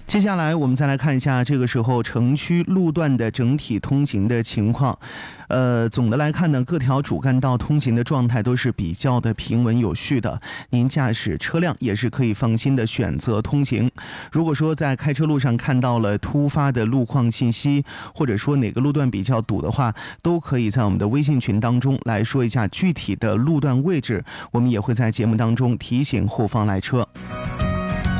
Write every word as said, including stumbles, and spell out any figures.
接下来我们再来看一下这个时候城区路段的整体通行的情况。呃，总的来看呢，各条主干道通行的状态都是比较的平稳有序的，您驾驶车辆也是可以放心的选择通行。如果说在开车路上看到了突发的路况信息，或者说哪个路段比较堵的话，都可以在我们的微信群当中来说一下具体的路段位置，我们也会在节目当中提醒后方来车。